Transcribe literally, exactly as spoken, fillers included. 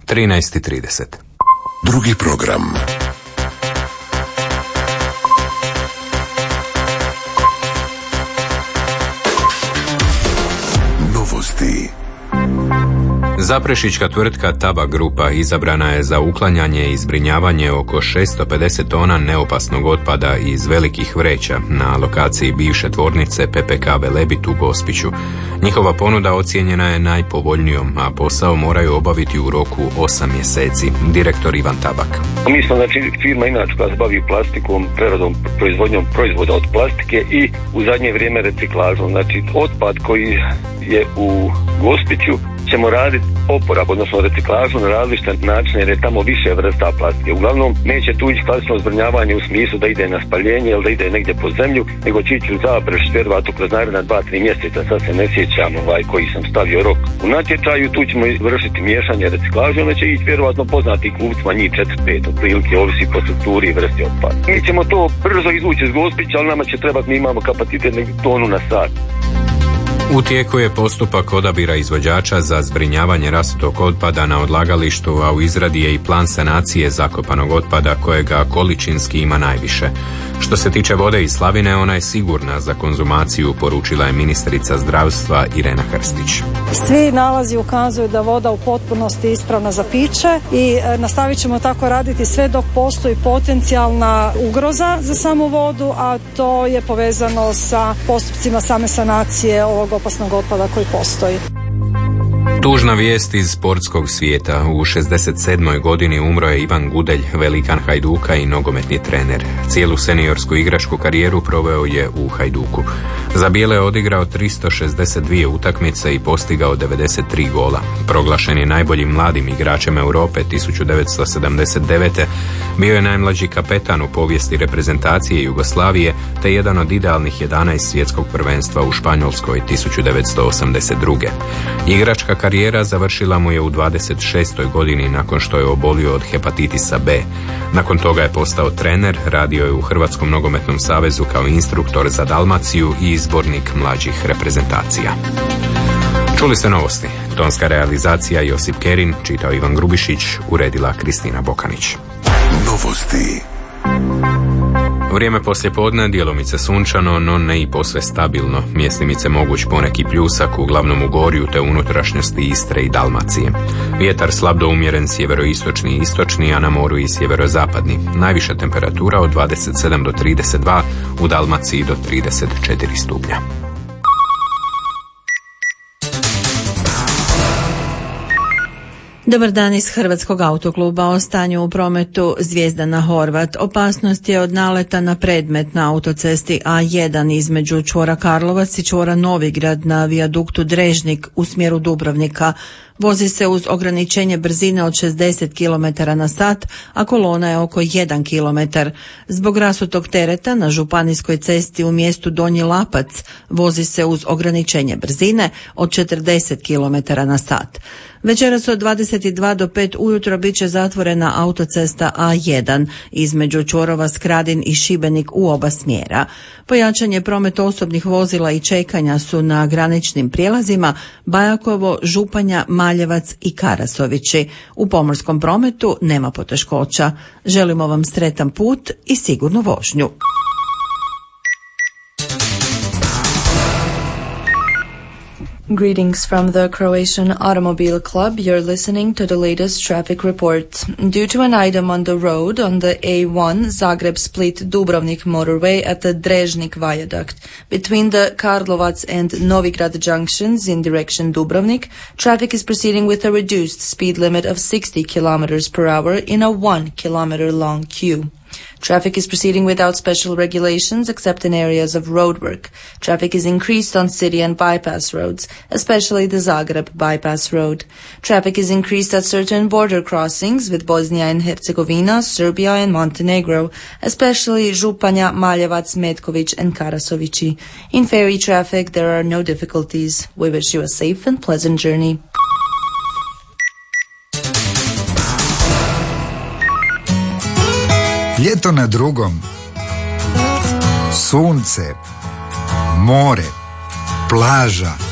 trinaest i trideset. Drugi program. Novosti. Zaprešićka tvrtka Taba Grupa izabrana je za uklanjanje i zbrinjavanje oko šesto pedeset tona neopasnog otpada iz velikih vreća na lokaciji bivše tvornice P P K Velebit u Gospiću. Njihova ponuda ocijenjena je najpovoljnijom, a posao moraju obaviti u roku osam mjeseci. Direktor Ivan Tabak. Mi smo znači firma inače koja se bavi plastikom, preradom, proizvodnjom proizvoda od plastike i u zadnje vrijeme reciklažom. Znači otpad koji je u Gospiću ćemo raditi oporab, odnosno reciklažu na različite načine jer je tamo više vrsta plastike. Uglavnom neće tu ići klasično zbrinjavanje u smislu da ide na spaljenje ili da ide negdje pod zemlju, nego će ići u zaprešić vjerovatno kroz naredna dva tri mjeseca, sad se ne sjećam ovaj koji sam stavio rok u natječaju, tu ćemo vršiti miješanje reciklaže, onda će ići vjerovatno poznati kupcima njih četiri pet, otprilike ovisi po strukturi i vrsti otpada. Mi ćemo to brzo izvući iz Gospića, ali nama će trebati, mi imamo kapacitet tonu na sat. U tijeku je postupak odabira izvođača za zbrinjavanje rasutog otpada na odlagalištu, a u izradi je i plan sanacije zakopanog otpada kojega količinski ima najviše. Što se tiče vode iz slavine, ona je sigurna za konzumaciju, poručila je ministrica zdravstva Irena Hrstić. Svi nalazi ukazuju da voda u potpunosti ispravna za piće i nastavit ćemo tako raditi sve dok postoji potencijalna ugroza za samu vodu, a to je povezano sa postupcima same sanacije ovog opasnog otpada koji postoji. Tužna vijest iz sportskog svijeta. U šezdeset sedmoj godini umro je Ivan Gudelj, velikan Hajduka i nogometni trener. Cijelu seniorsku igračku karijeru proveo je u Hajduku. Za bijele je odigrao tristo šezdeset dvije utakmice i postigao devedeset tri gola. Proglašen je najboljim mladim igračem Europe tisuću devetsto sedamdeset devete. Bio je najmlađi kapetan u povijesti reprezentacije Jugoslavije te jedan od idealnih jedanaest svjetskog prvenstva u Španjolskoj tisuću devetsto osamdeset druge. Igračka karijera završila mu je u dvadeset šestoj godini nakon što je obolio od hepatitisa B. Nakon toga je postao trener, radio je u Hrvatskom nogometnom savezu kao instruktor za Dalmaciju i izbornik mlađih reprezentacija. Čuli ste novosti. Tonska realizacija Josip Kerin, čitao Ivan Grubišić, uredila Kristina Bokanić. Novosti. Vrijeme poslijepodne djelomice sunčano, no ne i posve stabilno. Mjestimice moguć poneki pljusak, uglavnom u Gorju te unutrašnjosti Istre i Dalmacije. Vjetar slab do umjeren sjeveroistočni i istočni, a na moru i sjeverozapadni. Najviša temperatura od dvadeset sedam do trideset dva, u Dalmaciji do trideset četiri stupnja. Dobar dan iz Hrvatskog autokluba. O stanju u prometu Zvijezdana Horvat. Opasnost je od naleta na predmet na autocesti A jedan između čvora Karlovac i čvora Novigrad na vijaduktu Drežnik u smjeru Dubrovnika. Vozi se uz ograničenje brzine od šezdeset kilometara na sat, a kolona je oko jedan kilometar. Zbog rasutog tereta na županijskoj cesti u mjestu Donji Lapac vozi se uz ograničenje brzine od četrdeset kilometara na sat. Večeras od dvadeset dva do pet ujutro bit će zatvorena autocesta A jedan između čvorova Skradin i Šibenik u oba smjera. Pojačan je promet osobnih vozila i čekanja su na graničnim prijelazima Bajakovo, Županja, Maljevac i Karasovići. U pomorskom prometu nema poteškoća. Želimo vam sretan put i sigurnu vožnju. Greetings from the Croatian Automobile Club. You're listening to the latest traffic report. Due to an item on the road on the A one Zagreb-Split-Dubrovnik motorway at the Drežnik viaduct between the Karlovac and Novigrad junctions in direction Dubrovnik, traffic is proceeding with a reduced speed limit of sixty kilometers per hour in a one kilometer long queue. Traffic is proceeding without special regulations except in areas of roadwork. Traffic is increased on city and bypass roads, especially the Zagreb bypass road. Traffic is increased at certain border crossings with Bosnia and Herzegovina, Serbia and Montenegro, especially Županja, Maljevac, Metković and Karasovići. In ferry traffic there are no difficulties. We wish you a safe and pleasant journey. Ljeto na drugom. Sunce, more, plaža,